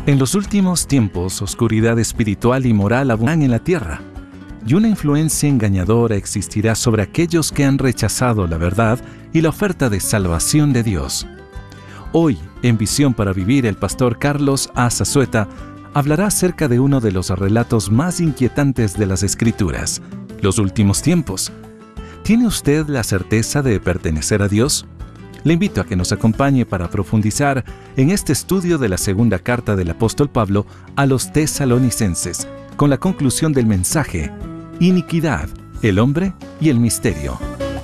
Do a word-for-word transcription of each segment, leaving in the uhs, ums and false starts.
En los últimos tiempos, oscuridad espiritual y moral abundan en la tierra, y una influencia engañadora existirá sobre aquellos que han rechazado la verdad y la oferta de salvación de Dios. Hoy, en Visión para Vivir, el pastor Carlos A. Zazueta hablará acerca de uno de los relatos más inquietantes de las Escrituras, los últimos tiempos. ¿Tiene usted la certeza de pertenecer a Dios? Le invito a que nos acompañe para profundizar en este estudio de la segunda carta del apóstol Pablo a los tesalonicenses, con la conclusión del mensaje: Iniquidad, el hombre y el misterio.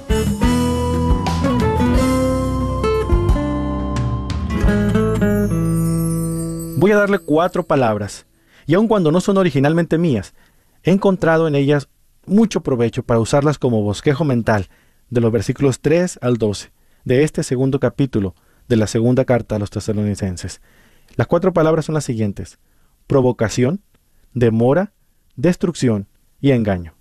Voy a darle cuatro palabras, y aun cuando no son originalmente mías, he encontrado en ellas mucho provecho para usarlas como bosquejo mental de los versículos tres al doce de este segundo capítulo de la segunda carta a los tesalonicenses. Las cuatro palabras son las siguientes: provocación, demora, destrucción y engaño.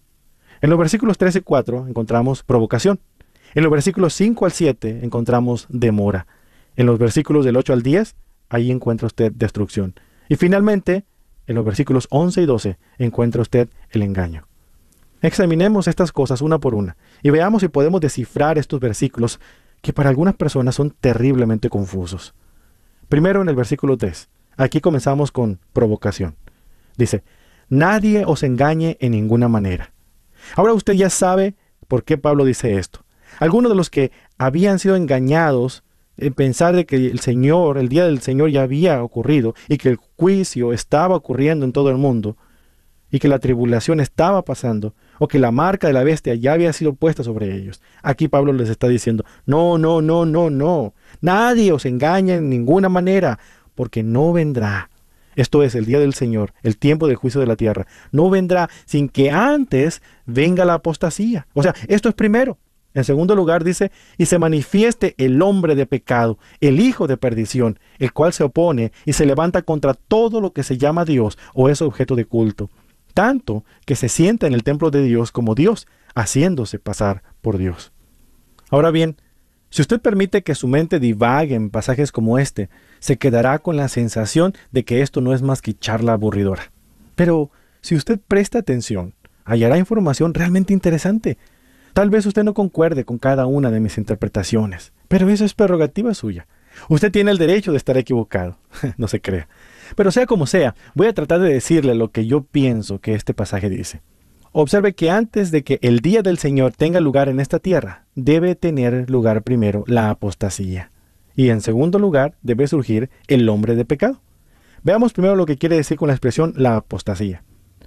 En los versículos tres y cuatro encontramos provocación. En los versículos cinco al siete encontramos demora. En los versículos del ocho al diez, ahí encuentra usted destrucción. Y finalmente, en los versículos once y doce, encuentra usted el engaño. Examinemos estas cosas una por una y veamos si podemos descifrar estos versículos que para algunas personas son terriblemente confusos. Primero, en el versículo tres. Aquí comenzamos con provocación. Dice: nadie os engañe en ninguna manera. Ahora usted ya sabe por qué Pablo dice esto. Algunos de los que habían sido engañados en pensar de que el Señor, el día del Señor ya había ocurrido y que el juicio estaba ocurriendo en todo el mundo y que la tribulación estaba pasando, o que la marca de la bestia ya había sido puesta sobre ellos. Aquí Pablo les está diciendo: no, no, no, no, no. Nadie os engaña en ninguna manera, porque no vendrá. Esto es, el día del Señor, el tiempo del juicio de la tierra, no vendrá sin que antes venga la apostasía. O sea, esto es primero. En segundo lugar dice: y se manifieste el hombre de pecado, el hijo de perdición, el cual se opone y se levanta contra todo lo que se llama Dios o es objeto de culto, tanto que se sienta en el templo de Dios como Dios, haciéndose pasar por Dios. Ahora bien, si usted permite que su mente divague en pasajes como este, se quedará con la sensación de que esto no es más que charla aburridora. Pero si usted presta atención, hallará información realmente interesante. Tal vez usted no concuerde con cada una de mis interpretaciones, pero eso es prerrogativa suya. Usted tiene el derecho de estar equivocado, no se crea. Pero sea como sea, voy a tratar de decirle lo que yo pienso que este pasaje dice. Observe que antes de que el día del Señor tenga lugar en esta tierra, debe tener lugar primero la apostasía. Y en segundo lugar, debe surgir el hombre de pecado. Veamos primero lo que quiere decir con la expresión la apostasía.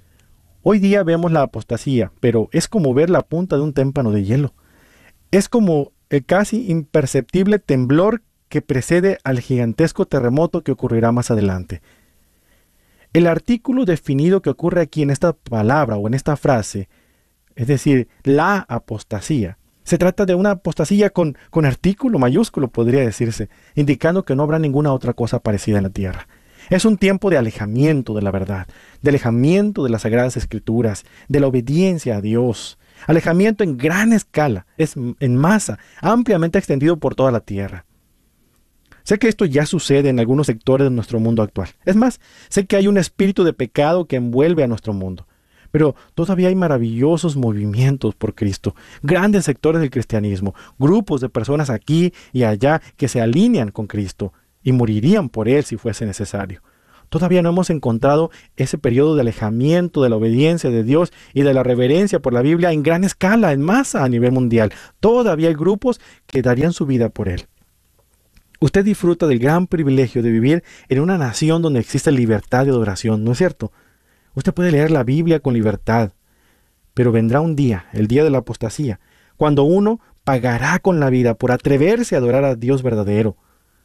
Hoy día vemos la apostasía, pero es como ver la punta de un témpano de hielo. Es como el casi imperceptible temblor que precede al gigantesco terremoto que ocurrirá más adelante. El artículo definido que ocurre aquí en esta palabra o en esta frase, es decir, la apostasía, se trata de una apostasía con, con artículo mayúsculo, podría decirse, indicando que no habrá ninguna otra cosa parecida en la tierra. Es un tiempo de alejamiento de la verdad, de alejamiento de las Sagradas Escrituras, de la obediencia a Dios. Alejamiento en gran escala, es en masa, ampliamente extendido por toda la tierra. Sé que esto ya sucede en algunos sectores de nuestro mundo actual. Es más, sé que hay un espíritu de pecado que envuelve a nuestro mundo. Pero todavía hay maravillosos movimientos por Cristo, grandes sectores del cristianismo, grupos de personas aquí y allá que se alinean con Cristo y morirían por Él si fuese necesario. Todavía no hemos encontrado ese periodo de alejamiento de la obediencia de Dios y de la reverencia por la Biblia en gran escala, en masa a nivel mundial. Todavía hay grupos que darían su vida por Él. Usted disfruta del gran privilegio de vivir en una nación donde existe libertad de adoración, ¿no es cierto? Usted puede leer la Biblia con libertad, pero vendrá un día, el día de la apostasía, cuando uno pagará con la vida por atreverse a adorar a Dios verdadero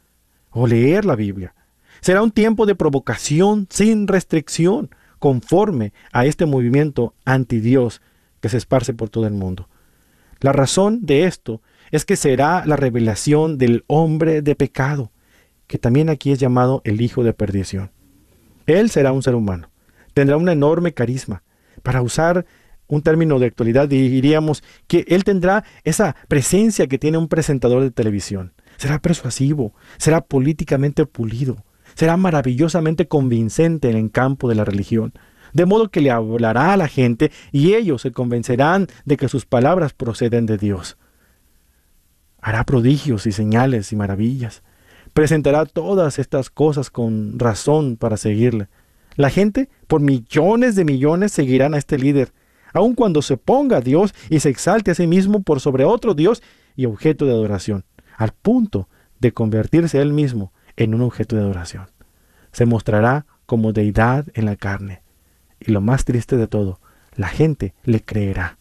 o leer la Biblia. Será un tiempo de provocación sin restricción, conforme a este movimiento anti-Dios que se esparce por todo el mundo. La razón de esto es que será la revelación del hombre de pecado, que también aquí es llamado el hijo de perdición. Él será un ser humano, tendrá un enorme carisma. Para usar un término de actualidad, diríamos que él tendrá esa presencia que tiene un presentador de televisión. Será persuasivo, será políticamente pulido, Será maravillosamente convincente en el campo de la religión, de modo que le hablará a la gente y ellos se convencerán de que sus palabras proceden de Dios. Hará prodigios y señales y maravillas. Presentará todas estas cosas con razón para seguirle. La gente, por millones de millones, seguirán a este líder, aun cuando se ponga a Dios y se exalte a sí mismo por sobre otro Dios y objeto de adoración, al punto de convertirse él mismo en un objeto de adoración. Se mostrará como deidad en la carne. Y lo más triste de todo, la gente le creerá.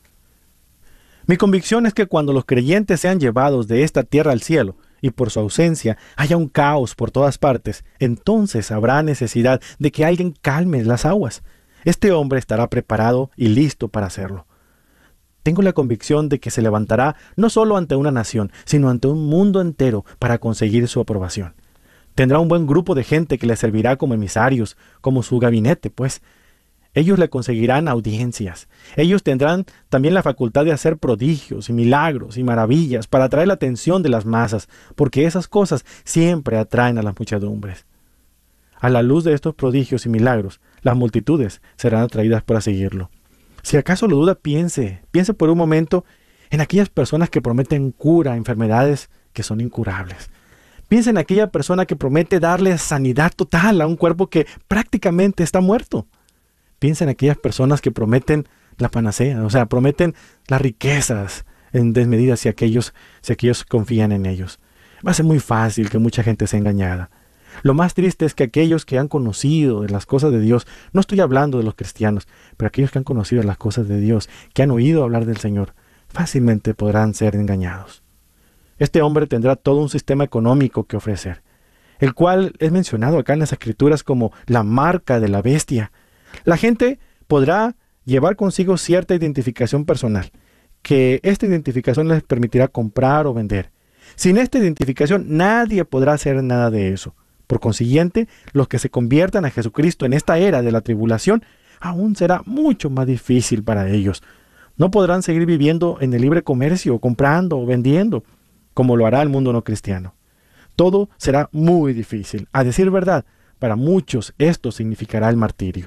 Mi convicción es que cuando los creyentes sean llevados de esta tierra al cielo, y por su ausencia haya un caos por todas partes, entonces habrá necesidad de que alguien calme las aguas. Este hombre estará preparado y listo para hacerlo. Tengo la convicción de que se levantará no solo ante una nación, sino ante un mundo entero para conseguir su aprobación. Tendrá un buen grupo de gente que le servirá como emisarios, como su gabinete, pues. Ellos le conseguirán audiencias. Ellos tendrán también la facultad de hacer prodigios y milagros y maravillas para atraer la atención de las masas, porque esas cosas siempre atraen a las muchedumbres. A la luz de estos prodigios y milagros, las multitudes serán atraídas para seguirlo. Si acaso lo duda, piense, piense por un momento en aquellas personas que prometen cura a enfermedades que son incurables. Piense en aquella persona que promete darle sanidad total a un cuerpo que prácticamente está muerto. Piensa en aquellas personas que prometen la panacea, o sea, prometen las riquezas en desmedida si aquellos, si aquellos confían en ellos. Va a ser muy fácil que mucha gente sea engañada. Lo más triste es que aquellos que han conocido de las cosas de Dios, no estoy hablando de los cristianos, pero aquellos que han conocido las cosas de Dios, que han oído hablar del Señor, fácilmente podrán ser engañados. Este hombre tendrá todo un sistema económico que ofrecer, el cual es mencionado acá en las Escrituras como la marca de la bestia. La gente podrá llevar consigo cierta identificación personal, que esta identificación les permitirá comprar o vender. Sin esta identificación nadie podrá hacer nada de eso. Por consiguiente, los que se conviertan a Jesucristo en esta era de la tribulación, aún será mucho más difícil para ellos. No podrán seguir viviendo en el libre comercio, comprando o vendiendo, como lo hará el mundo no cristiano. Todo será muy difícil. A decir verdad, para muchos esto significará el martirio.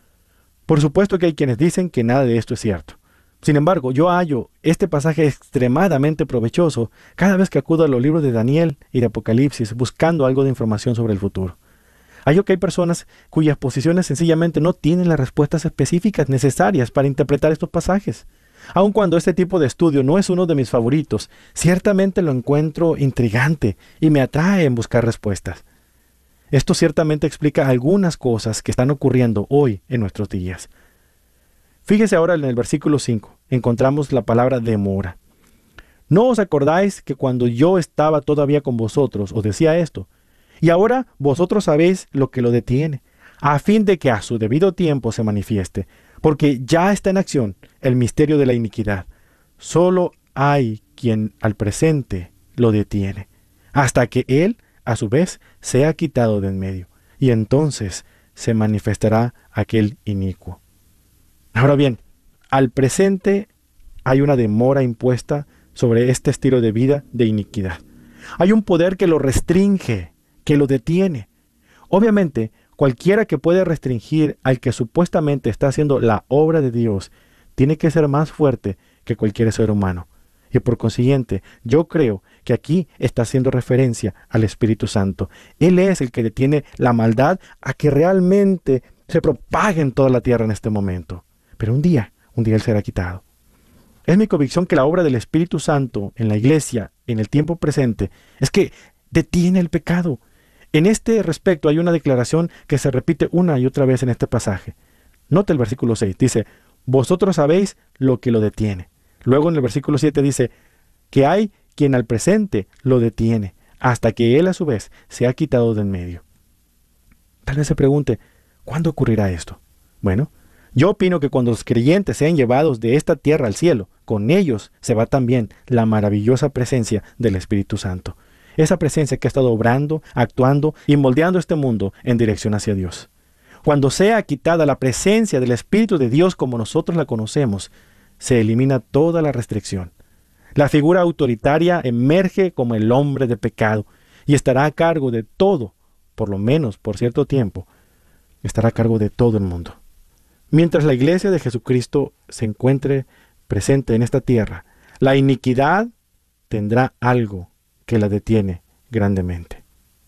Por supuesto que hay quienes dicen que nada de esto es cierto. Sin embargo, yo hallo este pasaje extremadamente provechoso cada vez que acudo a los libros de Daniel y de Apocalipsis buscando algo de información sobre el futuro. Hallo que hay personas cuyas posiciones sencillamente no tienen las respuestas específicas necesarias para interpretar estos pasajes. Aun cuando este tipo de estudio no es uno de mis favoritos, ciertamente lo encuentro intrigante y me atrae en buscar respuestas. Esto ciertamente explica algunas cosas que están ocurriendo hoy en nuestros días. Fíjese ahora en el versículo cinco, encontramos la palabra demora. ¿No os acordáis que cuando yo estaba todavía con vosotros os decía esto? Y ahora vosotros sabéis lo que lo detiene, a fin de que a su debido tiempo se manifieste, porque ya está en acción el misterio de la iniquidad. Solo hay quien al presente lo detiene, hasta que él, a su vez, sea quitado de en medio, y entonces se manifestará aquel inicuo. Ahora bien, al presente hay una demora impuesta sobre este estilo de vida de iniquidad. Hay un poder que lo restringe, que lo detiene. Obviamente, cualquiera que puede restringir al que supuestamente está haciendo la obra de Dios, tiene que ser más fuerte que cualquier ser humano. Y por consiguiente, yo creo que aquí está haciendo referencia al Espíritu Santo. Él es el que detiene la maldad a que realmente se propague en toda la tierra en este momento. Pero un día, un día Él será quitado. Es mi convicción que la obra del Espíritu Santo en la iglesia, en el tiempo presente, es que detiene el pecado. En este respecto hay una declaración que se repite una y otra vez en este pasaje. Note el versículo seis, dice, vosotros sabéis lo que lo detiene. Luego en el versículo siete dice, que hay quien al presente lo detiene, hasta que él a su vez se ha quitado de en medio. Tal vez se pregunte, ¿cuándo ocurrirá esto? Bueno, yo opino que cuando los creyentes sean llevados de esta tierra al cielo, con ellos se va también la maravillosa presencia del Espíritu Santo. Esa presencia que ha estado obrando, actuando y moldeando este mundo en dirección hacia Dios. Cuando sea quitada la presencia del Espíritu de Dios como nosotros la conocemos, se elimina toda la restricción. La figura autoritaria emerge como el hombre de pecado y estará a cargo de todo por lo menos por cierto tiempo, estará a cargo de todo el mundo. Mientras la iglesia de Jesucristo se encuentre presente en esta tierra, la iniquidad tendrá algo que la detiene grandemente.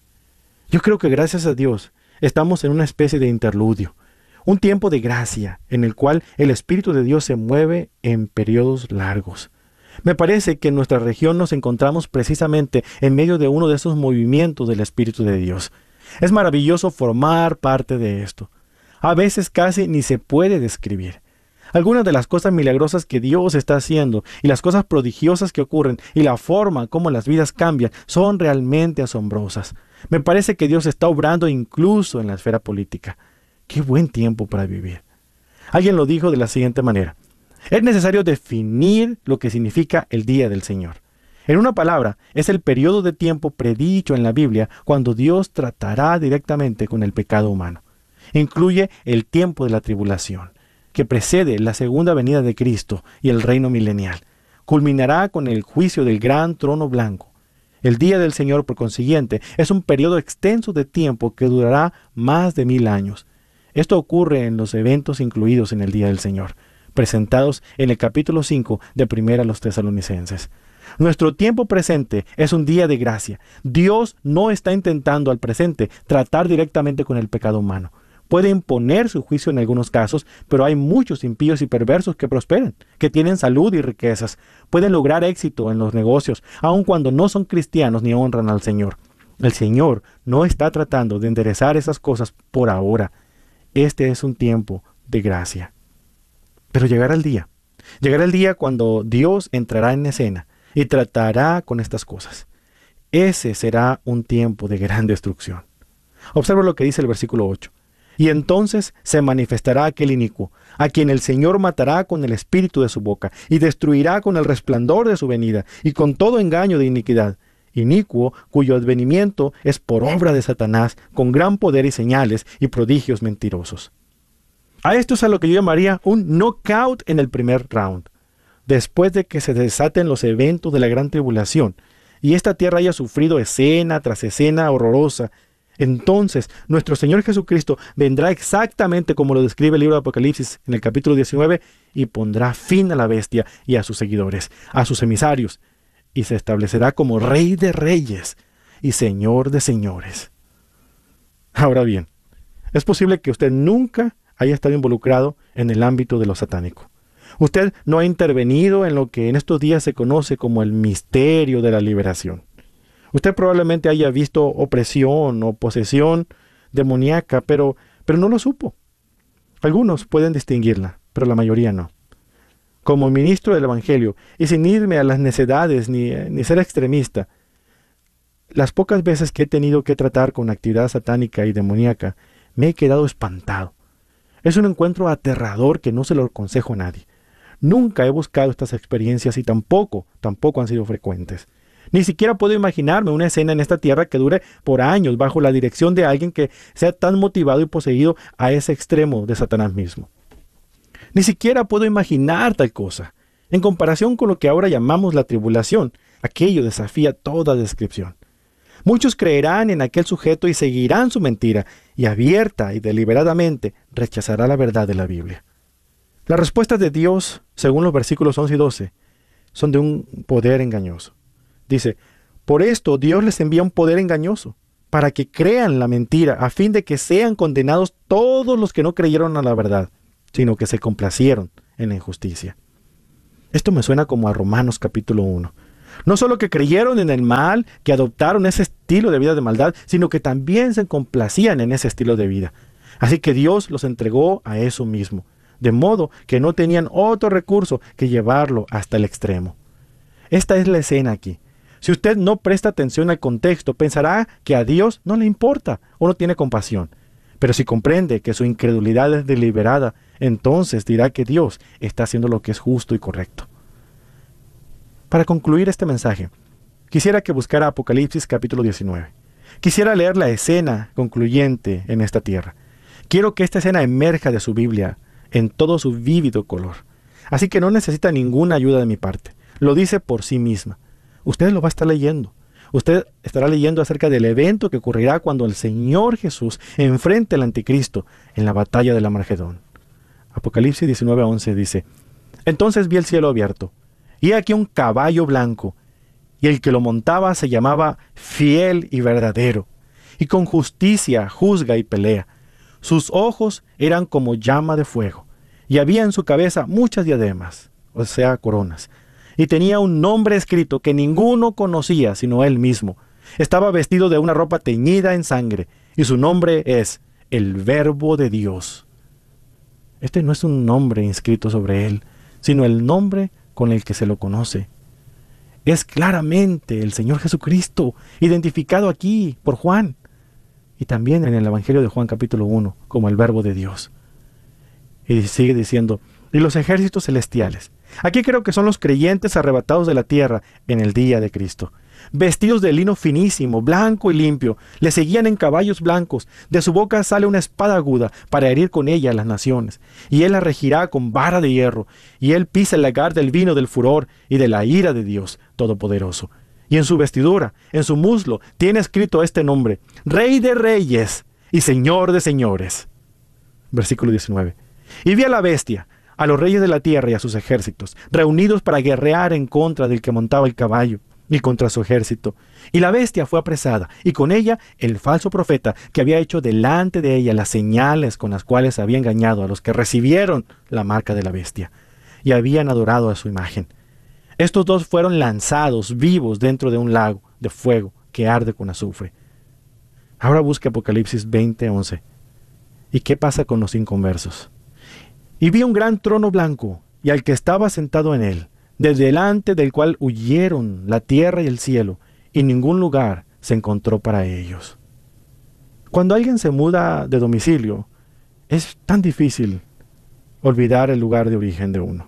Yo creo que gracias a Dios estamos en una especie de interludio, un tiempo de gracia en el cual el Espíritu de Dios se mueve en periodos largos. Me parece que en nuestra región nos encontramos precisamente en medio de uno de esos movimientos del Espíritu de Dios. Es maravilloso formar parte de esto. A veces casi ni se puede describir. Algunas de las cosas milagrosas que Dios está haciendo y las cosas prodigiosas que ocurren y la forma como las vidas cambian son realmente asombrosas. Me parece que Dios está obrando incluso en la esfera política. ¡Qué buen tiempo para vivir! Alguien lo dijo de la siguiente manera: es necesario definir lo que significa el día del Señor. En una palabra, es el periodo de tiempo predicho en la Biblia cuando Dios tratará directamente con el pecado humano. Incluye el tiempo de la tribulación, que precede la segunda venida de Cristo y el reino milenial. Culminará con el juicio del gran trono blanco. El día del Señor, por consiguiente, es un periodo extenso de tiempo que durará más de mil años. Esto ocurre en los eventos incluidos en el día del Señor, presentados en el capítulo cinco de Primera a los Tesalonicenses. Nuestro tiempo presente es un día de gracia. Dios no está intentando al presente tratar directamente con el pecado humano. Puede imponer su juicio en algunos casos, pero hay muchos impíos y perversos que prosperan, que tienen salud y riquezas, pueden lograr éxito en los negocios, aun cuando no son cristianos ni honran al Señor. El Señor no está tratando de enderezar esas cosas por ahora. Este es un tiempo de gracia. Pero llegará el día. Llegará el día cuando Dios entrará en escena y tratará con estas cosas. Ese será un tiempo de gran destrucción. Observa lo que dice el versículo ocho. Y entonces se manifestará aquel inicuo, a quien el Señor matará con el espíritu de su boca, y destruirá con el resplandor de su venida, y con todo engaño de iniquidad. Inicuo, cuyo advenimiento es por obra de Satanás, con gran poder y señales y prodigios mentirosos. A esto es a lo que yo llamaría un knockout en el primer round. Después de que se desaten los eventos de la gran tribulación, y esta tierra haya sufrido escena tras escena horrorosa, entonces nuestro Señor Jesucristo vendrá exactamente como lo describe el libro de Apocalipsis en el capítulo diecinueve y pondrá fin a la bestia y a sus seguidores, a sus emisarios, y se establecerá como Rey de reyes y Señor de señores. Ahora bien, es posible que usted nunca haya estado involucrado en el ámbito de lo satánico. Usted no ha intervenido en lo que en estos días se conoce como el misterio de la liberación. Usted probablemente haya visto opresión o posesión demoníaca, pero, pero no lo supo. Algunos pueden distinguirla, pero la mayoría no. Como ministro del Evangelio, y sin irme a las necedades ni, ni ser extremista, las pocas veces que he tenido que tratar con actividad satánica y demoníaca, me he quedado espantado. Es un encuentro aterrador que no se lo aconsejo a nadie. Nunca he buscado estas experiencias y tampoco, tampoco han sido frecuentes. Ni siquiera puedo imaginarme una escena en esta tierra que dure por años bajo la dirección de alguien que sea tan motivado y poseído a ese extremo de Satanás mismo. Ni siquiera puedo imaginar tal cosa. En comparación con lo que ahora llamamos la tribulación, aquello desafía toda descripción. Muchos creerán en aquel sujeto y seguirán su mentira, y abierta y deliberadamente rechazará la verdad de la Biblia. Las respuestas de Dios, según los versículos once y doce, son de un poder engañoso. Dice, por esto Dios les envía un poder engañoso, para que crean la mentira, a fin de que sean condenados todos los que no creyeron a la verdad, sino que se complacieron en la injusticia. Esto me suena como a Romanos capítulo uno. No solo que creyeron en el mal, que adoptaron ese estilo de vida de maldad, sino que también se complacían en ese estilo de vida. Así que Dios los entregó a eso mismo, de modo que no tenían otro recurso que llevarlo hasta el extremo. Esta es la escena aquí. Si usted no presta atención al contexto, pensará que a Dios no le importa o no tiene compasión. Pero si comprende que su incredulidad es deliberada, entonces dirá que Dios está haciendo lo que es justo y correcto. Para concluir este mensaje, quisiera que buscara Apocalipsis capítulo diecinueve. Quisiera leer la escena concluyente en esta tierra. Quiero que esta escena emerja de su Biblia en todo su vívido color. Así que no necesita ninguna ayuda de mi parte. Lo dice por sí misma. Usted lo va a estar leyendo. Usted estará leyendo acerca del evento que ocurrirá cuando el Señor Jesús enfrente al anticristo en la batalla del Armagedón. Apocalipsis diecinueve once dice: Entonces vi el cielo abierto, y aquí un caballo blanco, y el que lo montaba se llamaba Fiel y Verdadero, y con justicia juzga y pelea. Sus ojos eran como llama de fuego, y había en su cabeza muchas diademas, o sea, coronas, y tenía un nombre escrito que ninguno conocía sino él mismo. Estaba vestido de una ropa teñida en sangre, y su nombre es el Verbo de Dios. Este no es un nombre inscrito sobre él, sino el nombre con el que se lo conoce. Es claramente el Señor Jesucristo, identificado aquí por Juan, y también en el Evangelio de Juan capítulo uno, como el Verbo de Dios. Y sigue diciendo: y los ejércitos celestiales. Aquí creo que son los creyentes arrebatados de la tierra en el día de Cristo. Vestidos de lino finísimo, blanco y limpio, le seguían en caballos blancos. De su boca sale una espada aguda para herir con ella a las naciones. Y él la regirá con vara de hierro. Y él pisa el lagar del vino del furor y de la ira de Dios Todopoderoso. Y en su vestidura, en su muslo, tiene escrito este nombre: Rey de Reyes y Señor de Señores. Versículo diecinueve. Y vi a la bestia, a los reyes de la tierra y a sus ejércitos, reunidos para guerrear en contra del que montaba el caballo y contra su ejército. Y la bestia fue apresada, y con ella el falso profeta, que había hecho delante de ella las señales con las cuales había engañado a los que recibieron la marca de la bestia, y habían adorado a su imagen. Estos dos fueron lanzados vivos dentro de un lago de fuego que arde con azufre. Ahora busca Apocalipsis veinte once. ¿Y qué pasa con los inconversos? Y vi un gran trono blanco, y al que estaba sentado en él, de delante del cual huyeron la tierra y el cielo, y ningún lugar se encontró para ellos. Cuando alguien se muda de domicilio, es tan difícil olvidar el lugar de origen de uno.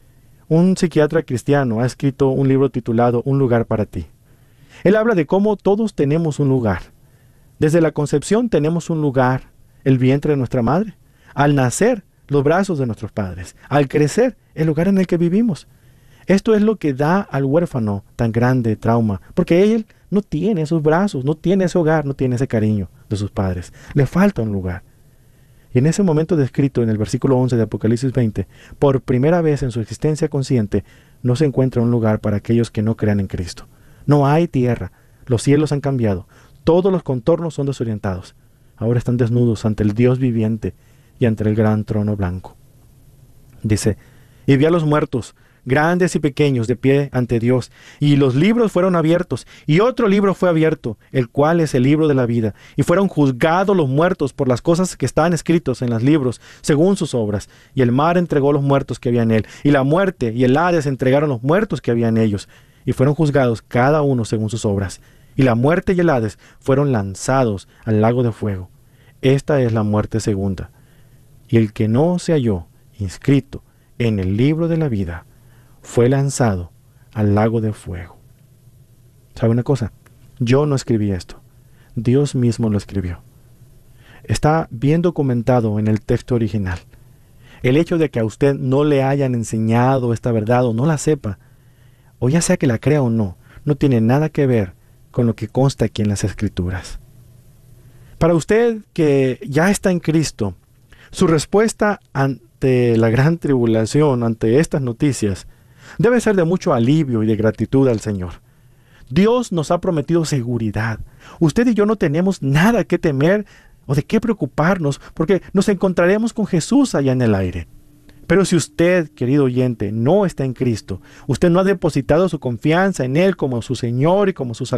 Un psiquiatra cristiano ha escrito un libro titulado Un lugar para ti. Él habla de cómo todos tenemos un lugar. Desde la concepción tenemos un lugar, el vientre de nuestra madre. Al nacer, los brazos de nuestros padres. Al crecer, el lugar en el que vivimos. Esto es lo que da al huérfano tan grande trauma, porque él no tiene esos brazos, no tiene ese hogar, no tiene ese cariño de sus padres. Le falta un lugar. Y en ese momento descrito en el versículo once de Apocalipsis veinte, por primera vez en su existencia consciente, no se encuentra un lugar para aquellos que no crean en Cristo. No hay tierra, los cielos han cambiado, todos los contornos son desorientados. Ahora están desnudos ante el Dios viviente y ante el gran trono blanco. Dice: y vi a los muertos, grandes y pequeños, de pie ante Dios, y los libros fueron abiertos, y otro libro fue abierto, el cual es el libro de la vida, y fueron juzgados los muertos por las cosas que estaban escritos en los libros, según sus obras, y el mar entregó los muertos que había en él, y la muerte y el Hades entregaron los muertos que había en ellos, y fueron juzgados cada uno según sus obras, y la muerte y el Hades fueron lanzados al lago de fuego. Esta es la muerte segunda. Y el que no se halló inscrito en el libro de la vida fue lanzado al lago de fuego. ¿Sabe una cosa? Yo no escribí esto. Dios mismo lo escribió. Está bien documentado en el texto original. El hecho de que a usted no le hayan enseñado esta verdad o no la sepa, o ya sea que la crea o no, no tiene nada que ver con lo que consta aquí en las Escrituras. Para usted que ya está en Cristo, su respuesta ante la gran tribulación, ante estas noticias, debe ser de mucho alivio y de gratitud al Señor. Dios nos ha prometido seguridad. Usted y yo no tenemos nada que temer o de qué preocuparnos, porque nos encontraremos con Jesús allá en el aire. Pero si usted, querido oyente, no está en Cristo, usted no ha depositado su confianza en Él como su Señor y como su Salvador,